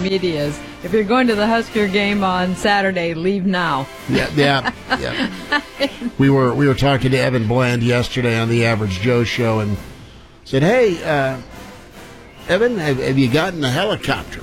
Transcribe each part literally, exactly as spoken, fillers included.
media is, if you're going to the Husker game on Saturday, leave now. Yeah, yeah, yeah. we were we were talking to Evan Bland yesterday on the Average Joe Show and said, "Hey, uh, Evan, have, have you gotten a helicopter?"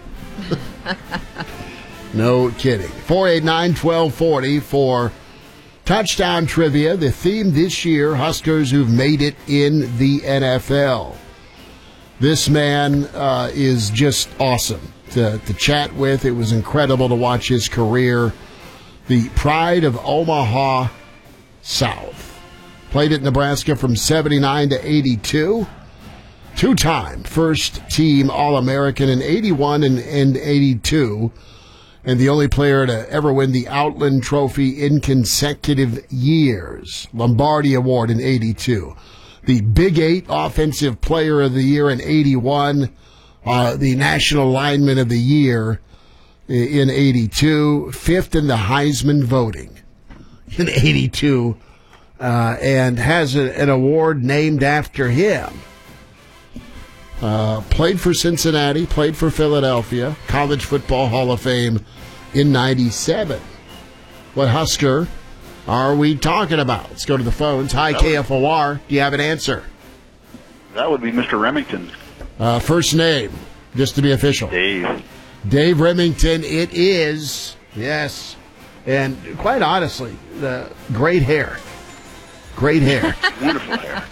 No kidding. four eight nine, one two four zero for touchdown trivia. The theme this year, Huskers who've made it in the N F L. This man uh, is just awesome to, to chat with. It was incredible to watch his career. The pride of Omaha South. Played at Nebraska from seventy-nine to eighty-two. Two-time first-team All-American in eighty-one and, and eighty-two. And the only player to ever win the Outland Trophy in consecutive years. Lombardi Award in eighty-two. The Big Eight Offensive Player of the Year in eighty-one. Uh, the National Lineman of the Year in eighty-two. Fifth in the Heisman voting in eighty-two. Uh, and has a, an award named after him. Uh, played for Cincinnati, played for Philadelphia, College Football Hall of Fame in ninety-seven. What Husker are we talking about? Let's go to the phones. Hi, K F O R. Do you have an answer? That would be Mister Remington. Uh, first name, just to be official. Dave. Dave Remington, it is. Yes. And quite honestly, the great hair. Great hair. Wonderful hair.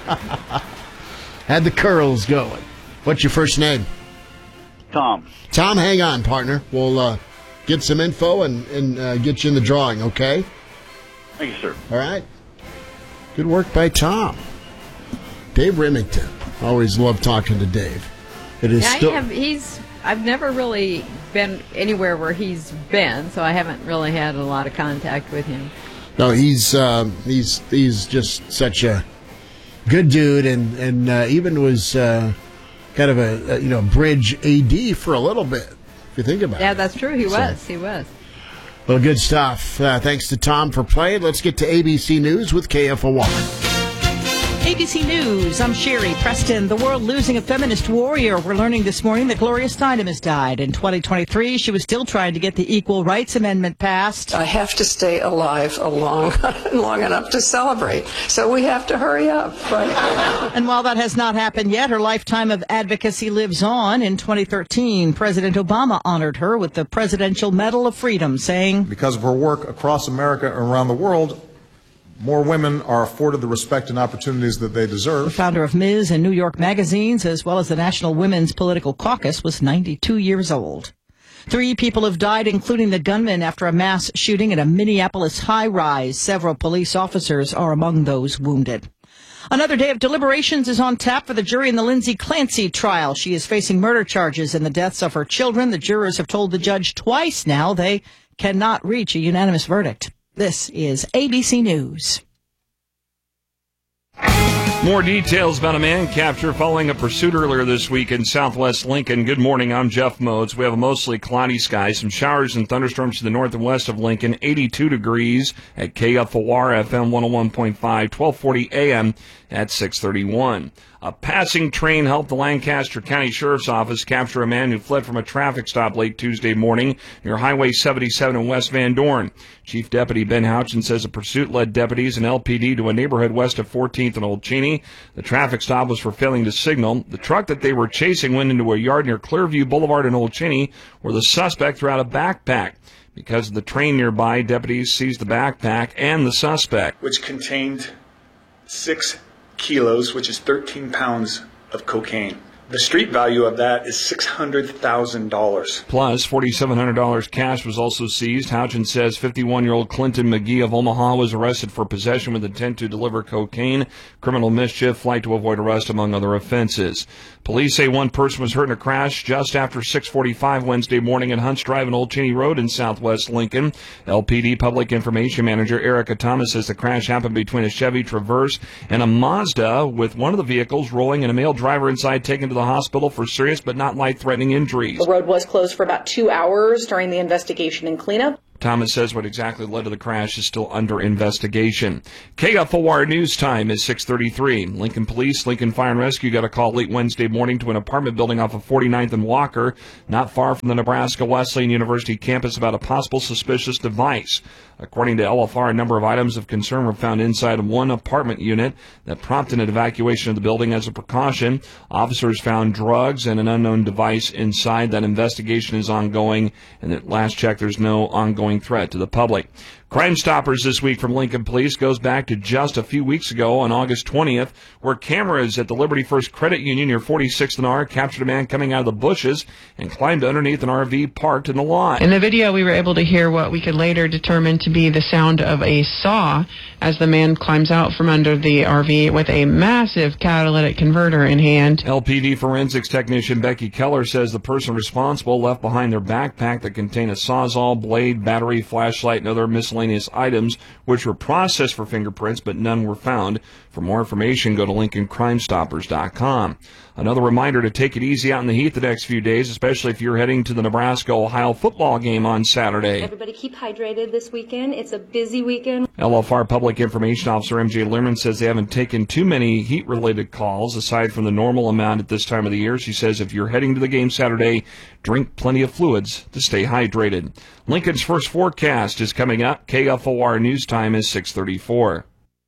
Had the curls going. What's your first name? Tom. Tom, hang on, partner. We'll uh, get some info and, and uh, get you in the drawing, okay? Thank you, sir. All right. Good work by Tom. Dave Remington. Always love talking to Dave. It is yeah, still. I have, he's. I've never really been anywhere where he's been, so I haven't really had a lot of contact with him. No, he's um, he's he's just such a good dude, and and uh, even was uh, kind of a, a you know bridge A D for a little bit. If you think about yeah, it. Yeah, that's true. He so, was. He was. Well, good stuff. Uh, thanks to Tom for playing. Let's get to A B C News with K F O R. A B C News, I'm Sherry Preston. The world losing a feminist warrior. We're learning this morning that Gloria Steinem has died. In twenty twenty-three, she was still trying to get the Equal Rights Amendment passed. I have to stay alive a long, long enough to celebrate, so we have to hurry up. Right? And while that has not happened yet, her lifetime of advocacy lives on. In twenty thirteen, President Obama honored her with the Presidential Medal of Freedom, saying, because of her work across America and around the world, more women are afforded the respect and opportunities that they deserve. The founder of Miz and New York magazines, as well as the National Women's Political Caucus, was ninety-two years old. Three people have died, including the gunman, after a mass shooting at a Minneapolis high-rise. Several police officers are among those wounded. Another day of deliberations is on tap for the jury in the Lindsay Clancy trial. She is facing murder charges in the deaths of her children. The jurors have told the judge twice now they cannot reach a unanimous verdict. This is A B C News. More details about a man captured following a pursuit earlier this week in southwest Lincoln. Good morning, I'm Jeff Modes. We have a mostly cloudy sky, some showers and thunderstorms to the north and west of Lincoln, eighty-two degrees at K F O R F M one oh one point five, twelve forty A M at six thirty-one. A passing train helped the Lancaster County Sheriff's Office capture a man who fled from a traffic stop late Tuesday morning near Highway seventy-seven in West Van Dorn. Chief Deputy Ben Houchin says the pursuit led deputies and L P D to a neighborhood west of fourteenth and Old Cheney. The traffic stop was for failing to signal. The truck that they were chasing went into a yard near Clearview Boulevard in Old Cheney, where the suspect threw out a backpack. Because of the train nearby, deputies seized the backpack and the suspect, which contained six kilos, which is thirteen pounds of cocaine. The street value of that is six hundred thousand dollars. Plus, four thousand seven hundred dollars cash was also seized. Houchin says fifty-one-year-old Clinton McGee of Omaha was arrested for possession with intent to deliver cocaine, criminal mischief, flight to avoid arrest, among other offenses. Police say one person was hurt in a crash just after six forty-five Wednesday morning at Hunts Drive and Old Cheney Road in southwest Lincoln. L P D Public Information Manager Erica Thomas says the crash happened between a Chevy Traverse and a Mazda, with one of the vehicles rolling and a male driver inside taken to the hospital for serious but not life-threatening injuries. The road was closed for about two hours during the investigation and cleanup. Thomas says what exactly led to the crash is still under investigation. K F O R News Time is six thirty-three. Lincoln Police, Lincoln Fire and Rescue got a call late Wednesday morning to an apartment building off of forty-ninth and Walker, not far from the Nebraska Wesleyan University campus, about a possible suspicious device. According to L F R, a number of items of concern were found inside one apartment unit that prompted an evacuation of the building as a precaution. Officers found drugs and an unknown device inside. That investigation is ongoing, and at last check, there's no ongoing threat to the public. Crime Stoppers this week from Lincoln Police goes back to just a few weeks ago on August twentieth, where cameras at the Liberty First Credit Union near forty-sixth and R captured a man coming out of the bushes and climbed underneath an R V parked in the lot. In the video, we were able to hear what we could later determine to be the sound of a saw as the man climbs out from under the R V with a massive catalytic converter in hand. L P D forensics technician Becky Keller says the person responsible left behind their backpack that contained a sawzall, blade, battery, flashlight, and other miscellaneous items, which were processed for fingerprints, but none were found. For more information, go to Lincoln Crime Stoppers dot com. Another reminder to take it easy out in the heat the next few days, especially if you're heading to the Nebraska-Ohio football game on Saturday. Everybody keep hydrated this weekend. It's a busy weekend. L F R Public Information Officer M J Lehrman says they haven't taken too many heat-related calls aside from the normal amount at this time of the year. She says if you're heading to the game Saturday, drink plenty of fluids to stay hydrated. Lincoln's first forecast is coming up. K F O R News Time is six thirty-four.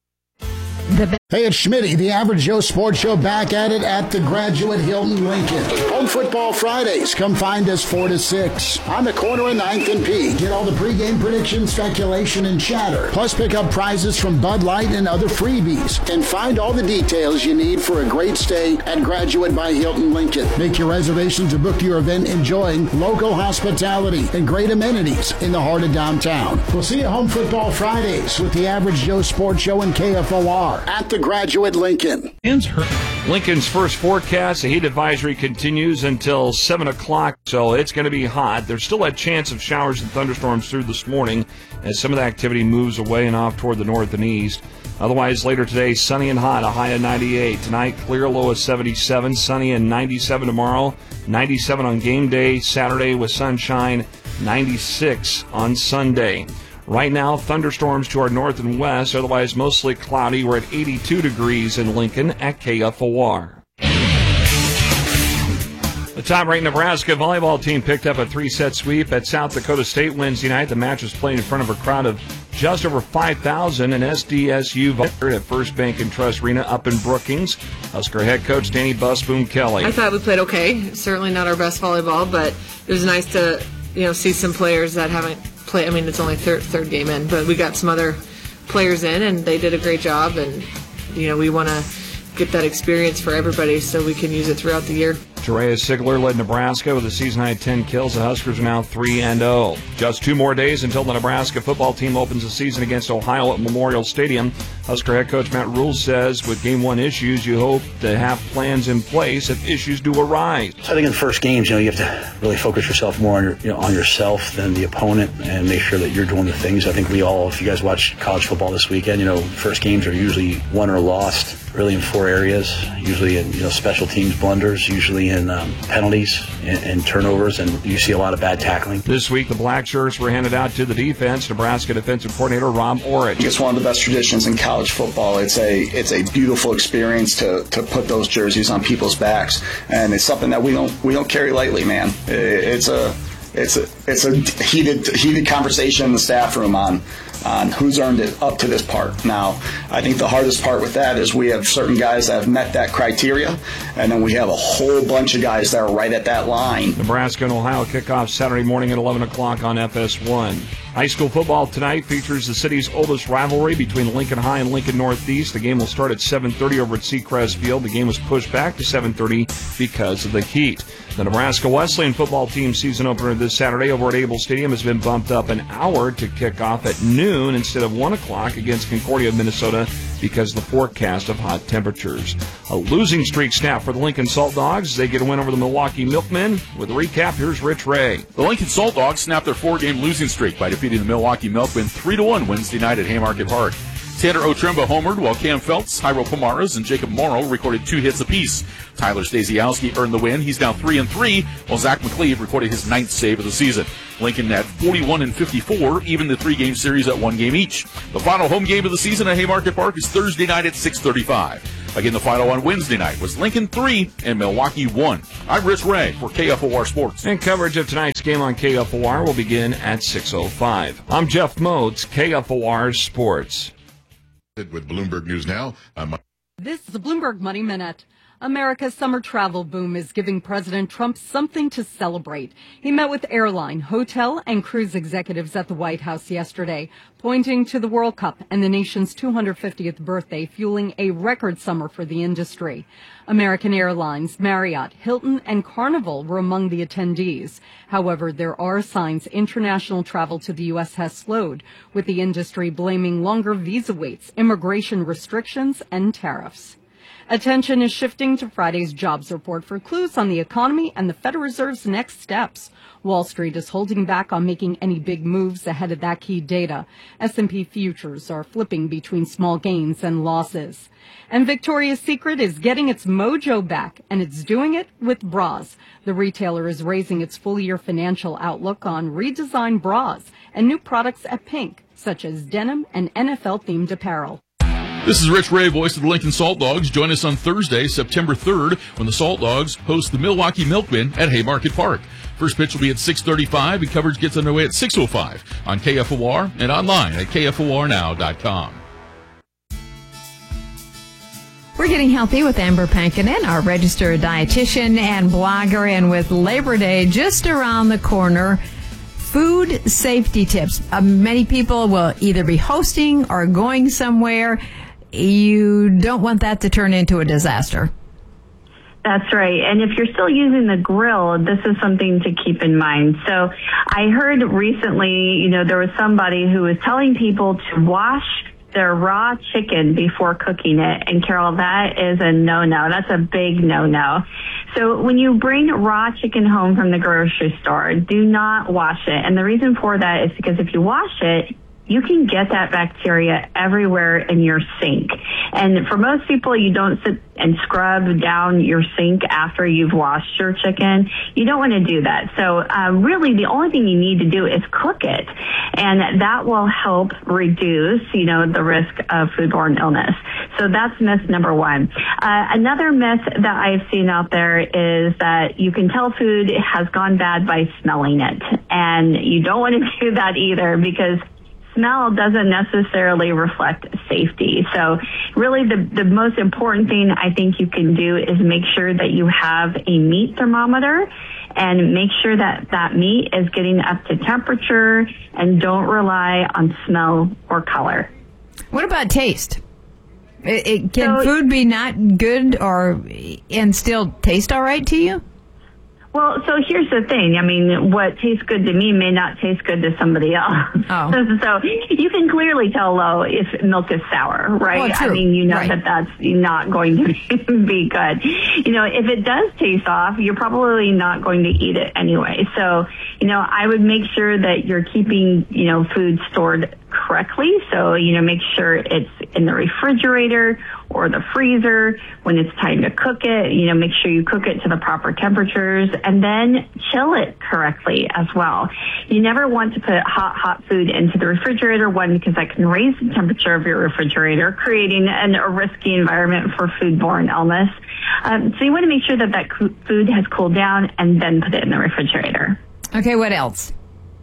Hey, it's Schmitty, the Average Joe Sports Show, back at it at the Graduate Hilton Lincoln. Home Football Fridays. Come find us four to six on the corner of ninth and P. Get all the pregame predictions, speculation, and chatter. Plus pick up prizes from Bud Light and other freebies. And find all the details you need for a great stay at Graduate by Hilton Lincoln. Make your reservations or book your event enjoying local hospitality and great amenities in the heart of downtown. We'll see you Home Football Fridays with the Average Joe Sports Show and K F O R at the Graduate Lincoln. Lincoln's first forecast, the heat advisory continues until seven o'clock, so it's going to be hot. There's still a chance of showers and thunderstorms through this morning as some of the activity moves away and off toward the north and east. Otherwise, later today, sunny and hot, a high of ninety-eight. Tonight, clear, low of seventy-seven, sunny and ninety-seven tomorrow. ninety-seven on game day, Saturday with sunshine, ninety-six on Sunday. Right now, thunderstorms to our north and west, otherwise mostly cloudy. We're at eighty-two degrees in Lincoln at K F O R. The top-ranked Nebraska volleyball team picked up a three-set sweep at South Dakota State Wednesday night. The match was played in front of a crowd of just over five thousand in S D S U at First Bank and Trust Arena up in Brookings. Husker head coach Danny Busboom Kelly. I thought we played okay. Certainly not our best volleyball, but it was nice to, you know, see some players that haven't play. I mean, it's only third third game in, but we got some other players in, and they did a great job. And you know, we want to get that experience for everybody so we can use it throughout the year. Jerea Sigler led Nebraska with a season-high ten kills. The Huskers are now three and oh. Just two more days until the Nebraska football team opens the season against Ohio at Memorial Stadium. Husker head coach Matt Rule says with game one issues, you hope to have plans in place if issues do arise. I think in the first games, you know, you have to really focus yourself more on, your, you know, on yourself than the opponent and make sure that you're doing the things. I think we all, if you guys watch college football this weekend, you know, first games are usually won or lost, really in four areas, usually in, you know, special teams blunders, usually in um, penalties and, and turnovers, and you see a lot of bad tackling. This week, the black shirts were handed out to the defense. Nebraska defensive coordinator Rob Orich. It's one of the best traditions in college football. It's a it's a beautiful experience to, to put those jerseys on people's backs, and it's something that we don't we don't carry lightly, man. It's a it's a it's a heated heated conversation in the staff room on. on who's earned it up to this part. Now, I think the hardest part with that is we have certain guys that have met that criteria, and then we have a whole bunch of guys that are right at that line. Nebraska and Ohio kickoff Saturday morning at eleven o'clock on F S one. High school football tonight features the city's oldest rivalry between Lincoln High and Lincoln Northeast. The game will start at seven thirty over at Seacrest Field. The game was pushed back to seven thirty because of the heat. The Nebraska Wesleyan football team season opener this Saturday over at Able Stadium has been bumped up an hour to kick off at noon instead of one o'clock against Concordia, Minnesota, because of the forecast of hot temperatures. A losing streak snapped for the Lincoln Salt Dogs as they get a win over the Milwaukee Milkmen. With a recap, here's Rich Ray. The Lincoln Salt Dogs snapped their four-game losing streak by defeating the Milwaukee Milkmen three to one Wednesday night at Haymarket Park. Tanner Otremba homered, while Cam Feltz, Jairo Pomares, and Jacob Morrow recorded two hits apiece. Tyler Stasiowski earned the win. He's now three and three, while Zach McLeod recorded his ninth save of the season. Lincoln at forty-one and fifty-four, even the three-game series at one game each. The final home game of the season at Haymarket Park is Thursday night at six thirty-five. Again, the final on Wednesday night was Lincoln three and Milwaukee one. I'm Rich Ray for K F O R Sports. And coverage of tonight's game on K F O R will begin at six oh five. I'm Jeff Modes, K F O R Sports. With Bloomberg News Now, I'm This is the Bloomberg Money Minute. America's summer travel boom is giving President Trump something to celebrate. He met with airline, hotel, and cruise executives at the White House yesterday, pointing to the World Cup and the nation's two hundred fiftieth birthday fueling a record summer for the industry. American Airlines, Marriott, Hilton, and Carnival were among the attendees. However, there are signs international travel to the U S has slowed, with the industry blaming longer visa waits, immigration restrictions, and tariffs. Attention is shifting to Friday's jobs report for clues on the economy and the Federal Reserve's next steps. Wall Street is holding back on making any big moves ahead of that key data. S and P futures are flipping between small gains and losses. And Victoria's Secret is getting its mojo back, and it's doing it with bras. The retailer is raising its full-year financial outlook on redesigned bras and new products at Pink, such as denim and N F L-themed apparel. This is Rich Ray, voice of the Lincoln Salt Dogs. Join us on Thursday, September third, when the Salt Dogs host the Milwaukee Milkmen at Haymarket Park. First pitch will be at six thirty-five, and coverage gets underway at six oh five on K F O R and online at K F O R now dot com. We're getting healthy with Amber Pankinen, our registered dietitian and blogger, and with Labor Day just around the corner, food safety tips. Uh, many people will either be hosting or going somewhere. You don't want that to turn into a disaster. That's right. And if you're still using the grill, this is something to keep in mind. So I heard recently, you know, there was somebody who was telling people to wash their raw chicken before cooking it. And Carol, that is a no-no. That's a big no-no. So when you bring raw chicken home from the grocery store, do not wash it. And the reason for that is because if you wash it, you can get that bacteria everywhere in your sink. And for most people, you don't sit and scrub down your sink after you've washed your chicken. You don't want to do that. So um, really, the only thing you need to do is cook it. And that will help reduce, you know, the risk of foodborne illness. So that's myth number one. Uh, another myth that I've seen out there is that you can tell food has gone bad by smelling it. And you don't want to do that either, because smell doesn't necessarily reflect safety. So really the, the most important thing I think you can do is make sure that you have a meat thermometer and make sure that that meat is getting up to temperature, and don't rely on smell or color. What about taste? It, it, can So- food be not good or and still taste all right to you? Well, so here's the thing. I mean, what tastes good to me may not taste good to somebody else. Oh. So you can clearly tell, though, if milk is sour, right? Oh, true. I mean, you know Right. that that's not going to be good. You know, if it does taste off, you're probably not going to eat it anyway. So, you know, I would make sure that you're keeping, you know, food stored correctly. So, you know, make sure it's in the refrigerator or the freezer. When it's time to cook it, you know, make sure you cook it to the proper temperatures, and then chill it correctly as well. You never want to put hot, hot food into the refrigerator, one, because that can raise the temperature of your refrigerator, creating an, a risky environment for foodborne illness. Um, so you want to make sure that that co- food has cooled down and then put it in the refrigerator. Okay, what else?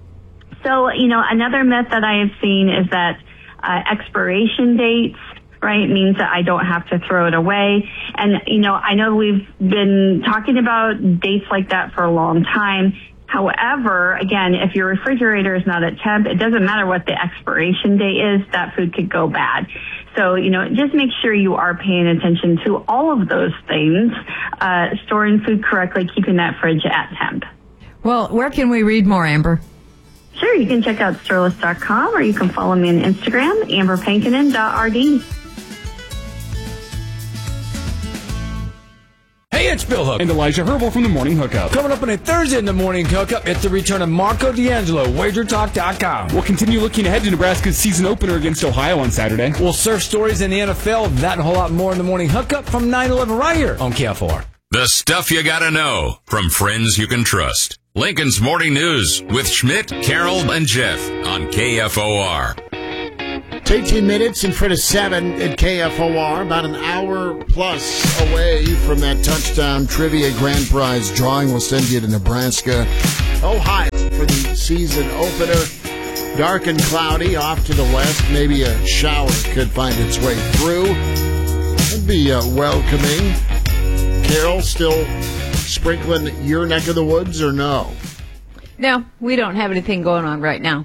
So, you know, another myth that I have seen is that uh, expiration dates, right, means that I don't have to throw it away. And, you know, I know we've been talking about dates like that for a long time. However, again, if your refrigerator is not at temp, it doesn't matter what the expiration date is, that food could go bad. So, you know, just make sure you are paying attention to all of those things, uh, storing food correctly, keeping that fridge at temp. Well, where can we read more, Amber? Sure, you can check out sterlis dot com, or you can follow me on Instagram, amber pankinen dot r d. Hey, it's Billhook. And Elijah Herbal from the Morning Hookup. Coming up on a Thursday in the Morning Hookup, it's the return of Marco D'Angelo, wager talk dot com. We'll continue looking ahead to Nebraska's season opener against Ohio on Saturday. We'll surf stories in the N F L, that and a whole lot more in the Morning Hookup from nine eleven right here on K F O R. The stuff you gotta know from friends you can trust. Lincoln's Morning News with Schmidt, Carroll, and Jeff on K F O R. It's eighteen minutes in front of seven at K F O R, about an hour plus away from that touchdown trivia grand prize drawing. We'll send you to Nebraska, Ohio for the season opener. Dark and cloudy off to the west. Maybe a shower could find its way through. It'd be uh, welcoming. Carol, still sprinkling your neck of the woods or no? No, we don't have anything going on right now.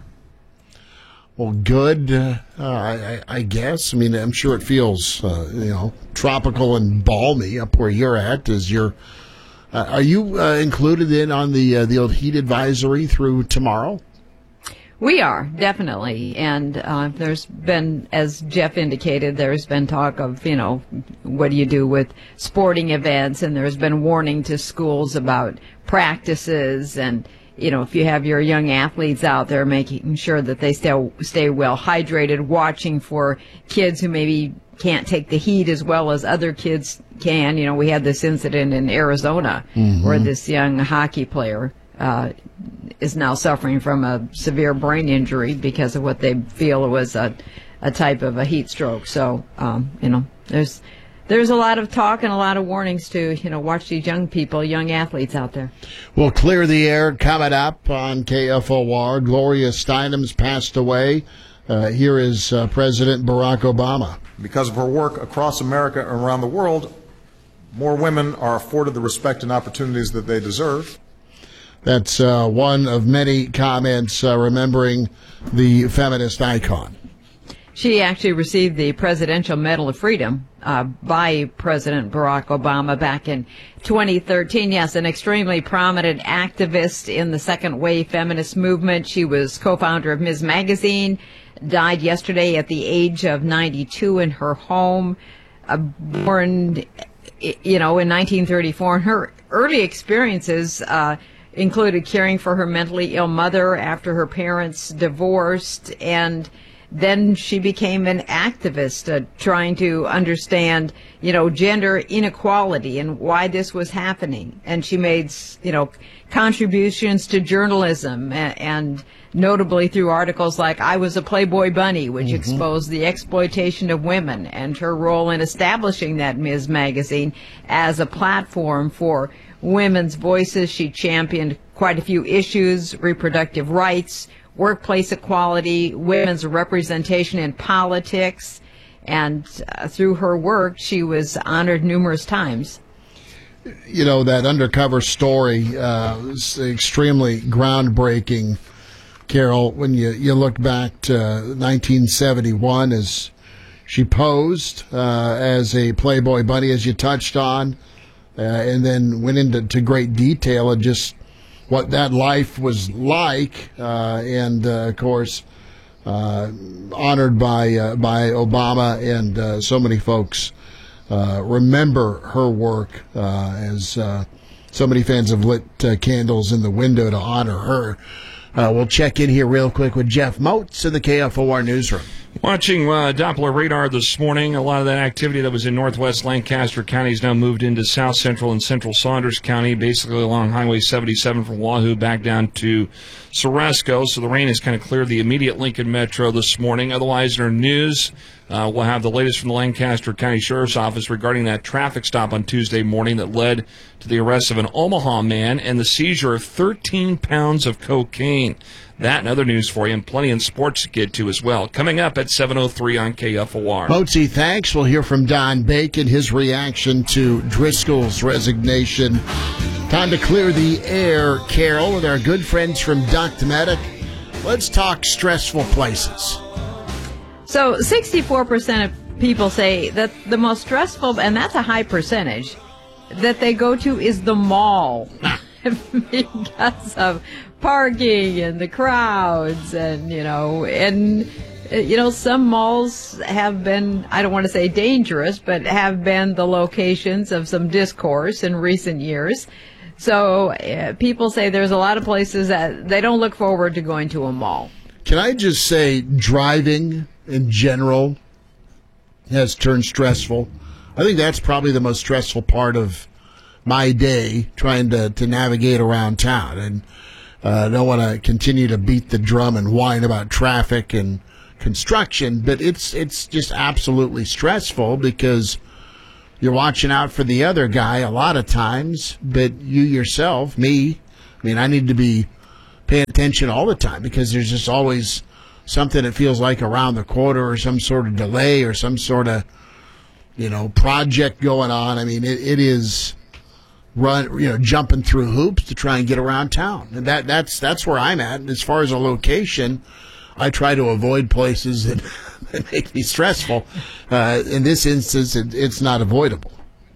Well, good, uh, I, I guess. I mean, I'm sure it feels, uh, you know, tropical and balmy up where you're at. Is your, uh, are you uh, included in on the uh, the old heat advisory through tomorrow? We are, definitely. And uh, there's been, as Jeff indicated, there's been talk of, you know, what do you do with sporting events? And there's been warning to schools about practices and, you know, if you have your young athletes out there, making sure that they stay stay well hydrated, watching for kids who maybe can't take the heat as well as other kids can. You know, we had this incident in Arizona mm-hmm. where this young hockey player uh, is now suffering from a severe brain injury because of what they feel was a, a type of a heat stroke. So, um, you know, there's There's a lot of talk and a lot of warnings to, you know, watch these young people, young athletes out there. We'll clear the air coming up on K F O R. Gloria Steinem's passed away. Uh, here is uh, President Barack Obama. Because of her work across America and around the world, more women are afforded the respect and opportunities that they deserve. That's uh, one of many comments uh, remembering the feminist icon. She actually received the Presidential Medal of Freedom uh, by President Barack Obama back in twenty thirteen. Yes, an extremely prominent activist in the second wave feminist movement. She was co-founder of Miz Magazine, died yesterday at the age of ninety-two in her home, uh, born, you know, in nineteen thirty-four. And her early experiences uh, included caring for her mentally ill mother after her parents divorced, and then she became an activist, uh, trying to understand, you know, gender inequality and why this was happening. And she made, you know, contributions to journalism, and, and notably through articles like I Was a Playboy Bunny, which mm-hmm. exposed the exploitation of women, and her role in establishing that Miz Magazine as a platform for women's voices. She championed quite a few issues: reproductive rights, workplace equality, women's representation in politics, and uh, through her work, she was honored numerous times. You know, that undercover story uh, was extremely groundbreaking, Carol, when you, you look back to nineteen seventy-one as she posed uh, as a Playboy bunny, as you touched on, uh, and then went into to great detail of just what that life was like, uh, and uh, of course, uh, honored by uh, by Obama, and uh, so many folks uh, remember her work uh, as uh, so many fans have lit uh, candles in the window to honor her. Uh, we'll check in here real quick with Jeff Moats in the K F O R newsroom. Watching uh, Doppler radar this morning, a lot of that activity that was in northwest Lancaster County has now moved into south central and central Saunders County, basically along Highway seventy-seven from Wahoo back down to Ceresco. So the rain has kind of cleared the immediate Lincoln Metro this morning. Otherwise, in our news, uh, we'll have the latest from the Lancaster County Sheriff's Office regarding that traffic stop on Tuesday morning that led to the arrest of an Omaha man and the seizure of thirteen pounds of cocaine. That and other news for you, and plenty in sports to get to as well. Coming up at seven oh three on K F O R. Moatsy, thanks. We'll hear from Don Bacon, his reaction to Driscoll's resignation. Time to clear the air, Carol, with our good friends from Duct Medic. Let's talk stressful places. So sixty-four percent of people say that the most stressful, and that's a high percentage, that they go to is the mall because of parking and the crowds, and, you know, and you know, some malls have been, I don't want to say dangerous, but have been the locations of some discourse in recent years. So uh, people say there's a lot of places that they don't look forward to going to a mall. Can I just say driving in general has turned stressful? I think that's probably the most stressful part of my day, trying to, to navigate around town. And I uh, don't want to continue to beat the drum and whine about traffic and construction, but it's it's just absolutely stressful because you're watching out for the other guy a lot of times, but you yourself, me, I mean, I need to be paying attention all the time because there's just always something that feels like around the corner or some sort of delay or some sort of, you know, project going on. I mean, it, it is run, you know, jumping through hoops to try and get around town. And that that's that's where I'm at. And as far as a location, I try to avoid places that, that make me stressful. Uh, in this instance, it, it's not avoidable.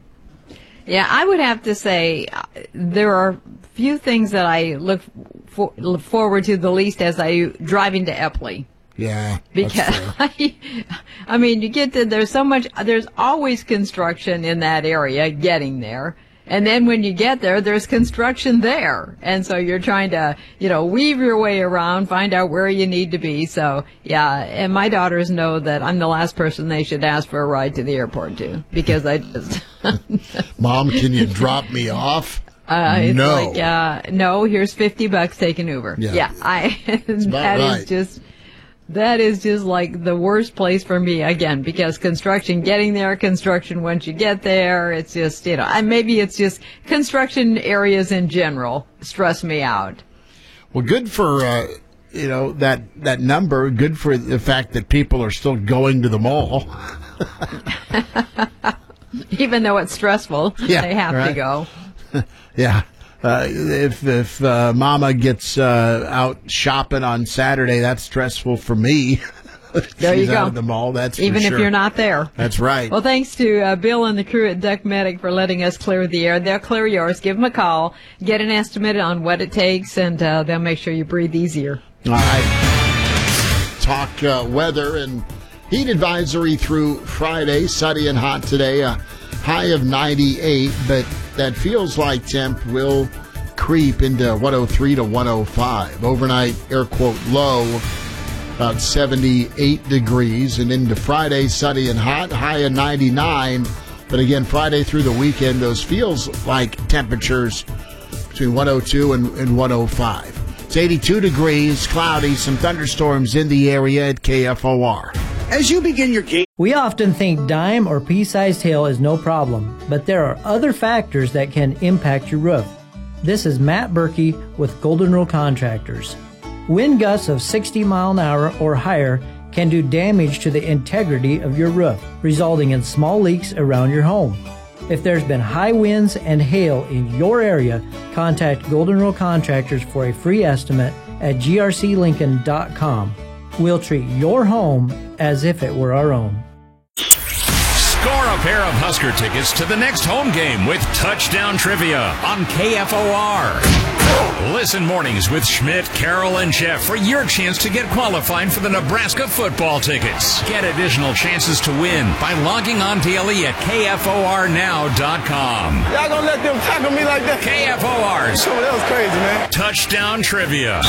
Yeah, I would have to say uh, there are few things that I look, for, look forward to the least as I driving to Epley. Yeah, because I, I mean, you get to there's so much. There's always construction in that area getting there. And then when you get there, there's construction there. And so you're trying to, you know, weave your way around, find out where you need to be. So, yeah, and my daughters know that I'm the last person they should ask for a ride to the airport to, because I just... Mom, can you drop me off? Uh, it's no. like, uh, no, here's fifty bucks, take an Uber. Yeah. Yeah, I, that right. is just... That is just like the worst place for me, again, because construction getting there, construction once you get there, it's just, you know, and maybe it's just construction areas in general stress me out. Well, good for, uh, you know, that, that number, good for the fact that people are still going to the mall. Even though it's stressful, yeah, they have right? to go. Yeah. Uh, if if uh, Mama gets uh, out shopping on Saturday, that's stressful for me. There She's you go. Out of the mall, that's even for if sure. you're not there. That's right. Well, thanks to uh, Bill and the crew at Duck Medic for letting us clear the air. They'll clear yours. Give them a call. Get an estimate on what it takes, and uh, they'll make sure you breathe easier. All right. Talk uh, weather and heat advisory through Friday. Sunny and hot today. A high of ninety-eight, but that feels like temp will creep into one oh three to one oh five. Overnight air quote low, about seventy-eight degrees, and into Friday, sunny and hot, high of ninety-nine. But again, Friday through the weekend, those feels like temperatures between one oh two and, and one oh five. It's eighty-two degrees, cloudy, some thunderstorms in the area at K F O R. As you begin your game, we often think dime or pea-sized hail is no problem, but there are other factors that can impact your roof. This is Matt Berkey with Golden Rule Contractors. Wind gusts of sixty mile an hour or higher can do damage to the integrity of your roof, resulting in small leaks around your home. If there's been high winds and hail in your area, contact Golden Rule Contractors for a free estimate at g r c lincoln dot com. We'll treat your home as if it were our own. Score a pair of Husker tickets to the next home game with Touchdown Trivia on K F O R. Listen mornings with Schmidt, Carroll, and Jeff for your chance to get qualified for the Nebraska football tickets. Get additional chances to win by logging on daily at K F O R now dot com. Y'all gonna let them tackle me like that? K F O R's Oh, that was crazy, man. Touchdown Trivia.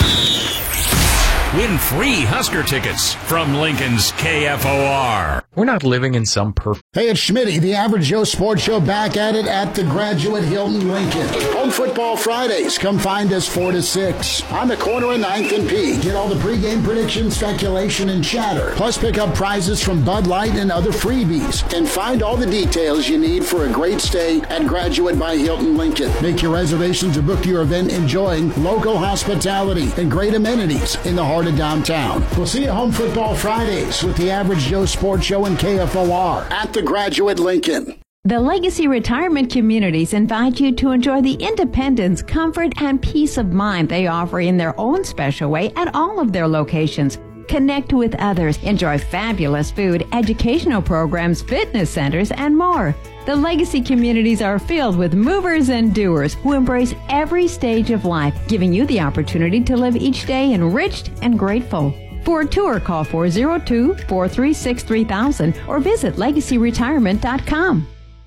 Win free Husker tickets from Lincoln's K F O R. We're not living in some perfect... Hey, it's Schmitty, the Average Joe Sports Show, back at it at the Graduate Hilton Lincoln. Home Football Fridays. Come find us four to six on the corner of ninth and P. Get all the pregame predictions, speculation, and chatter. Plus pick up prizes from Bud Light and other freebies. And find all the details you need for a great stay at Graduate by Hilton Lincoln. Make your reservations or book your event enjoying local hospitality and great amenities in the heart of downtown. We'll see you at Home Football Fridays with the Average Joe Sports Show and K F O R at the Graduate Lincoln. The Legacy Retirement Communities invite you to enjoy the independence, comfort, and peace of mind they offer in their own special way at all of their locations. Connect with others, enjoy fabulous food, educational programs, fitness centers, and more. The Legacy communities are filled with movers and doers who embrace every stage of life, giving you the opportunity to live each day enriched and grateful. For a tour, call four oh two, four three six, three thousand or visit legacy retirement dot com.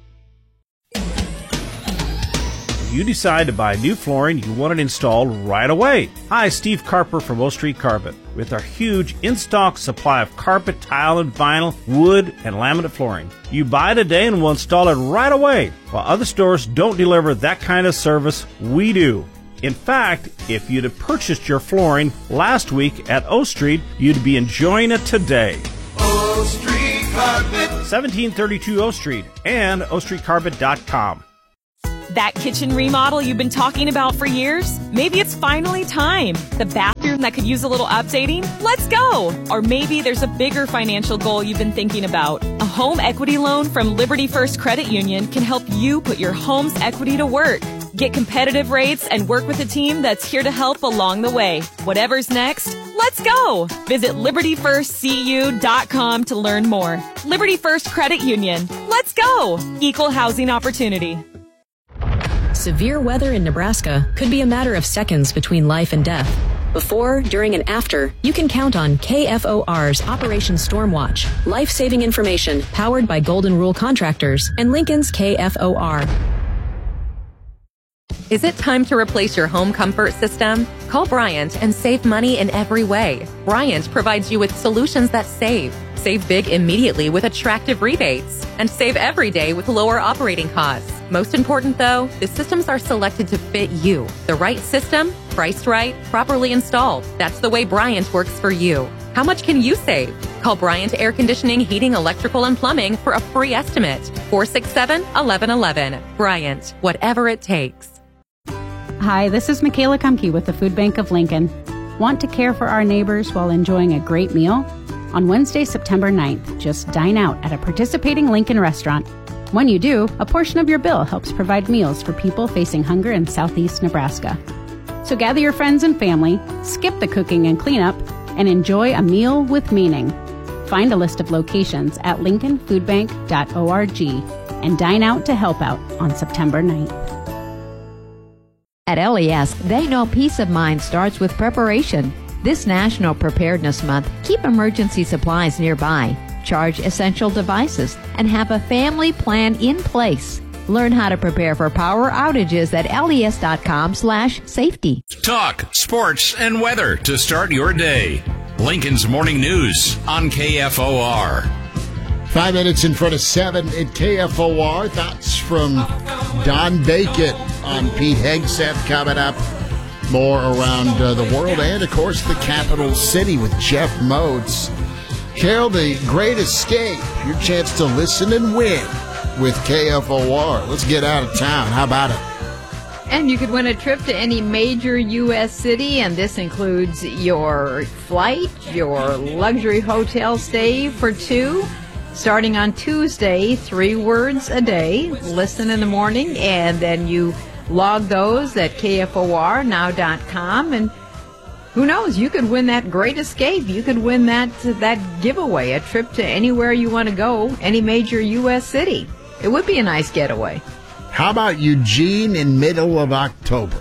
You decide to buy new flooring, you want it installed right away. Hi, Steve Carper from O Street Carpet. With our huge in-stock supply of carpet, tile, and vinyl, wood, and laminate flooring. You buy today and we'll install it right away. While other stores don't deliver that kind of service, we do. In fact, if you'd have purchased your flooring last week at O Street, you'd be enjoying it today. O Street Carpet. seventeen thirty-two O Street and o street carpet dot com. That kitchen remodel you've been talking about for years? Maybe it's finally time. The bathroom that could use a little updating? Let's go! Or maybe there's a bigger financial goal you've been thinking about. A home equity loan from Liberty First Credit Union can help you put your home's equity to work. Get competitive rates and work with a team that's here to help along the way. Whatever's next, let's go! Visit liberty first c u dot com to learn more. Liberty First Credit Union. Let's go! Equal housing opportunity. Severe weather in Nebraska could be a matter of seconds between life and death. Before, during, and after, you can count on K F O R's Operation Stormwatch, life-saving information powered by Golden Rule Contractors and Lincoln's K F O R. Is it time to replace your home comfort system? Call Bryant and save money in every way. Bryant provides you with solutions that save. Save big immediately with attractive rebates. And save every day with lower operating costs. Most important though, the systems are selected to fit you. The right system, priced right, properly installed. That's the way Bryant works for you. How much can you save? Call Bryant Air Conditioning, Heating, Electrical, and Plumbing for a free estimate. four six seven, one one one one. Bryant, whatever it takes. Hi, this is Michaela Kumke with the Food Bank of Lincoln. Want to care for our neighbors while enjoying a great meal? On Wednesday, September ninth, just dine out at a participating Lincoln restaurant. When you do, a portion of your bill helps provide meals for people facing hunger in southeast Nebraska. So gather your friends and family, skip the cooking and cleanup, and enjoy a meal with meaning. Find a list of locations at lincoln food bank dot org and dine out to help out on September ninth. At L E S, they know peace of mind starts with preparation. This National Preparedness Month, keep emergency supplies nearby, charge essential devices, and have a family plan in place. Learn how to prepare for power outages at les dot com slash safety. Talk, sports, and weather to start your day. Lincoln's Morning News on K F O R. Five minutes in front of seven at K F O R. Thoughts from Don Bacon on Pete Hegseth coming up. More around uh, the world and, of course, the capital city with Jeff Moats. Carol, the Great Escape, your chance to listen and win with K F O R. Let's get out of town. How about it? And you could win a trip to any major U S city, and this includes your flight, your luxury hotel stay for two. Starting on Tuesday, three words a day. Listen in the morning, and then you log those at K F O R now dot com, and who knows, you could win that Great Escape. You could win that that giveaway, a trip to anywhere you want to go, any major U S city. It would be a nice getaway. How about Eugene in middle of October?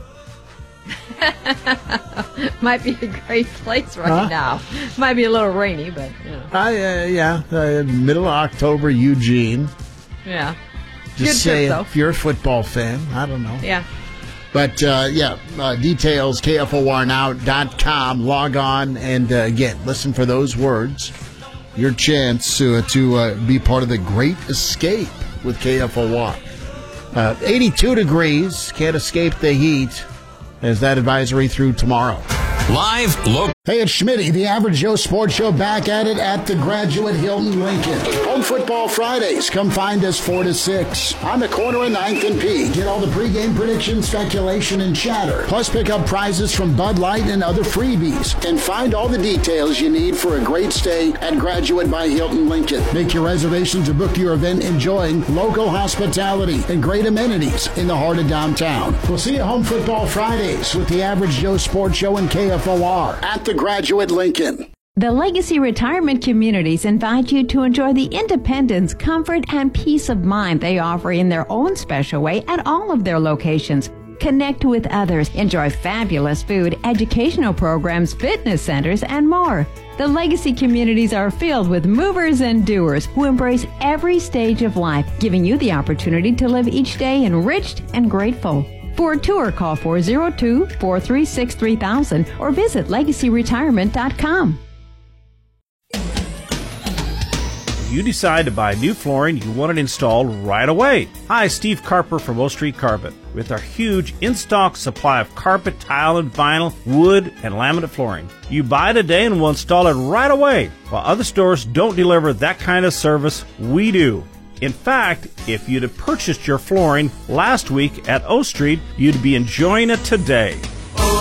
Might be a great place right huh? now. Might be a little rainy, but you know. Uh, yeah, uh, middle of October, Eugene. Yeah. Just Good say trip, if you're a football fan. I don't know. Yeah. But, uh, yeah, uh, details, K F O R now dot com. Log on and, uh, again, listen for those words. Your chance uh, to uh, be part of the Great Escape with K F O R. Uh, eighty-two degrees. Can't escape the heat. As that advisory through tomorrow. Live, look. Hey, it's Schmitty, the Average Joe Sports Show, back at it at the Graduate Hilton Lincoln. Home Football Fridays. Come find us four to six on the corner of ninth and P. Get all the pregame predictions, speculation, and chatter. Plus, pick up prizes from Bud Light and other freebies. And find all the details you need for a great stay at Graduate by Hilton Lincoln. Make your reservations or book your event enjoying local hospitality and great amenities in the heart of downtown. We'll see you Home Football Fridays with the Average Joe Sports Show and K F O R at the Graduate Lincoln. The Legacy Retirement Communities invite you to enjoy the independence, comfort, and peace of mind they offer in their own special way at all of their locations. connect with others, enjoy fabulous food, educational programs, fitness centers, and more. The Legacy communities are filled with movers and doers who embrace every stage of life, giving you the opportunity to live each day enriched and grateful. For a tour, call four oh two, four three six, three thousand or visit legacy retirement dot com. You decide to buy new flooring, you want it installed right away. Hi, Steve Carper from O Street Carpet. With our huge in-stock supply of carpet, tile, and vinyl, wood, and laminate flooring. You buy today and we'll install it right away. While other stores don't deliver that kind of service, we do. In fact, if you'd have purchased your flooring last week at O Street, you'd be enjoying it today.